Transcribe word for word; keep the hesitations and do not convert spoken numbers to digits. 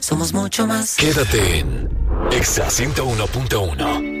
Somos mucho más. Quédate en Exa ciento uno punto uno.